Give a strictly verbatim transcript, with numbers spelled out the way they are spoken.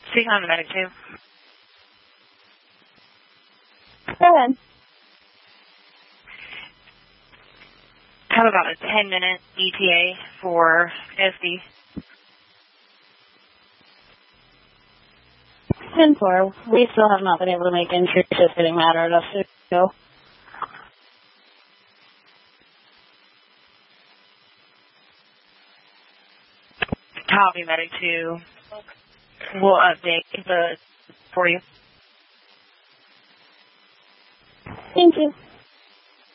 Speaking on the medic two. Go ahead. Have about a ten minute E T A for S D. ten four. We still have not been able to make entry to sitting matter at us to go. Copy, medic two. We'll update the for you. Thank you.